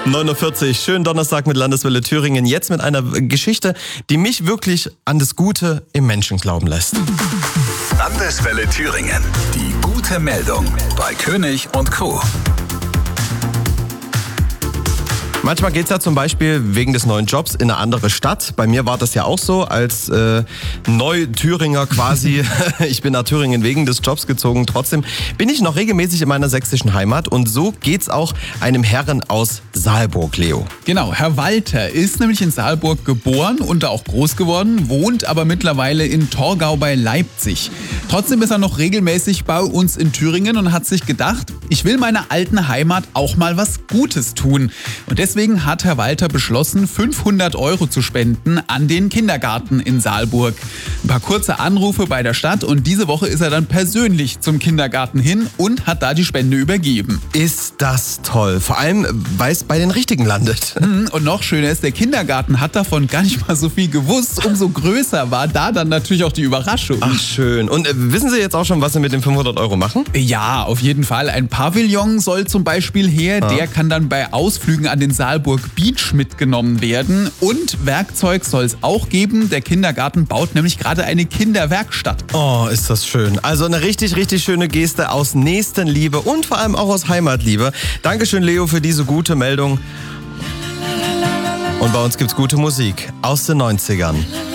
9:40 Uhr, schönen Donnerstag mit Landeswelle Thüringen. Jetzt mit einer Geschichte, die mich wirklich an das Gute im Menschen glauben lässt. Landeswelle Thüringen. Die gute Meldung bei König und Co. Manchmal geht's ja zum Beispiel wegen des neuen Jobs in eine andere Stadt. Bei mir war das ja auch so, als Neu-Thüringer quasi. Ich bin nach Thüringen wegen des Jobs gezogen. Trotzdem bin ich noch regelmäßig in meiner sächsischen Heimat. Und so geht's auch einem Herren aus Saalburg, Leo. Genau, Herr Walter ist nämlich in Saalburg geboren und da auch groß geworden, wohnt aber mittlerweile in Torgau bei Leipzig. Trotzdem ist er noch regelmäßig bei uns in Thüringen und hat sich gedacht, ich will meiner alten Heimat auch mal was Gutes tun. Und deswegen hat Herr Walter beschlossen, 500 € zu spenden an den Kindergarten in Saalburg. Ein paar kurze Anrufe bei der Stadt und diese Woche ist er dann persönlich zum Kindergarten hin und hat da die Spende übergeben. Ist das toll. Vor allem, weil es bei den Richtigen landet. Und noch schöner ist, der Kindergarten hat davon gar nicht mal so viel gewusst. Umso größer war da dann natürlich auch die Überraschung. Ach schön. Und wissen Sie jetzt auch schon, was Sie mit den 500 € machen? Ja, auf jeden Fall. Ein Pavillon soll zum Beispiel her. Der kann dann bei Ausflügen an den Saalburg Beach mitgenommen werden. Und Werkzeug soll es auch geben. Der Kindergarten baut nämlich gerade eine Kinderwerkstatt. Oh, ist das schön. Also eine richtig, richtig schöne Geste aus Nächstenliebe und vor allem auch aus Heimatliebe. Dankeschön, Leo, für diese gute Meldung. Und bei uns gibt's gute Musik aus den 90ern.